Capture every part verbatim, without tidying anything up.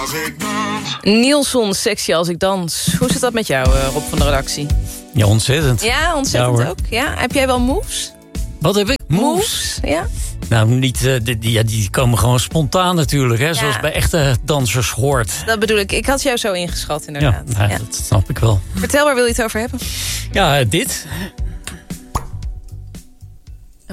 als ik dans. Nielson, sexy als ik dans. Hoe zit dat met jou, uh, Rob van de redactie? Ja, ontzettend. Ja, ontzettend ja, ook. Ja. Heb jij wel moves? Wat heb ik? Moves? Moves, ja. Nou, niet, uh, die, die, ja, die komen gewoon spontaan natuurlijk, hè, ja. Zoals bij echte dansers hoort. Dat bedoel ik. Ik had jou zo ingeschat, inderdaad. Ja, nou, ja. Dat snap ik wel. Vertel, waar wil je het over hebben? Ja, uh, dit. Oh.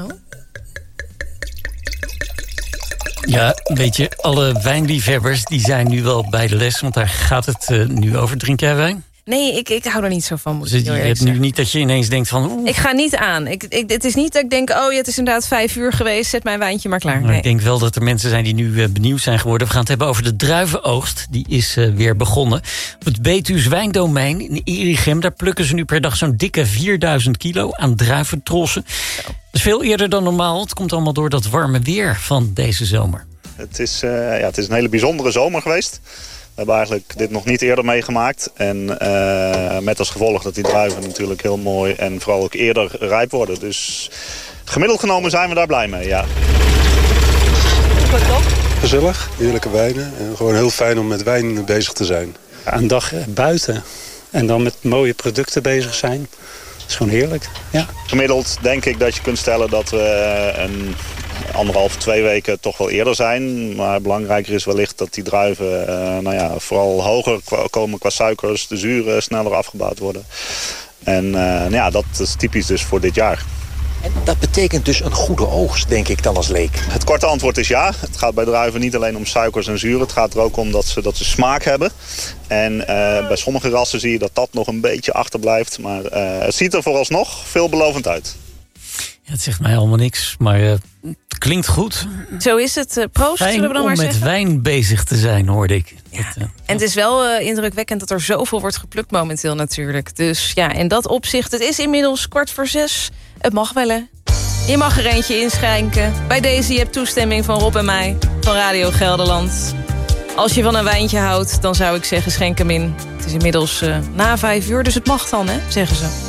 Ja, weet je, alle wijnliefhebbers die zijn nu wel bij de les, want daar gaat het uh, nu over. Drink jij wijn? Nee, ik, ik hou er niet zo van. Moet dus ik je hebt nu niet dat je ineens denkt van... Oeh. Ik ga niet aan. Ik, ik, het is niet dat ik denk, oh ja, het is inderdaad vijf uur geweest. Zet mijn wijntje maar klaar. Maar nee. Ik denk wel dat er mensen zijn die nu uh, benieuwd zijn geworden. We gaan het hebben over de druivenoogst. Die is uh, weer begonnen. Op het Betuws Wijndomein in Erichem. Daar plukken ze nu per dag zo'n dikke vierduizend kilo aan druiventrossen. Dat is veel eerder dan normaal. Het komt allemaal door dat warme weer van deze zomer. Het is, uh, ja, het is een hele bijzondere zomer geweest. We hebben eigenlijk dit nog niet eerder meegemaakt. En uh, met als gevolg dat die druiven natuurlijk heel mooi en vooral ook eerder rijp worden. Dus gemiddeld genomen zijn we daar blij mee, ja. Gezellig, heerlijke wijnen. En gewoon heel fijn om met wijn bezig te zijn. Ja, een dag buiten en dan met mooie producten bezig zijn. Dat is gewoon heerlijk, ja. Gemiddeld denk ik dat je kunt stellen dat we een anderhalf, twee weken toch wel eerder zijn. Maar belangrijker is wellicht dat die druiven uh, nou ja, vooral hoger komen qua suikers. De zuren sneller afgebouwd worden. En uh, nou ja, dat is typisch dus voor dit jaar. En dat betekent dus een goede oogst, denk ik dan als leek. Het korte antwoord is ja. Het gaat bij druiven niet alleen om suikers en zuren. Het gaat er ook om dat ze, dat ze smaak hebben. En uh, bij sommige rassen zie je dat dat nog een beetje achterblijft. Maar uh, het ziet er vooralsnog veelbelovend uit. Ja, het zegt mij allemaal niks, maar uh, het klinkt goed. Zo is het. Uh, proost, Fijn zullen we dan om maar met zeggen? wijn bezig te zijn, hoorde ik. Ja. Dat, uh, en het is wel uh, indrukwekkend dat er zoveel wordt geplukt momenteel natuurlijk. Dus ja, in dat opzicht, het is inmiddels kwart voor zes. Het mag wel, hè? Je mag er eentje inschenken. Bij deze, je hebt toestemming van Rob en mij, van Radio Gelderland. Als je van een wijntje houdt, dan zou ik zeggen, schenk hem in. Het is inmiddels uh, na vijf uur, dus het mag dan, hè, zeggen ze.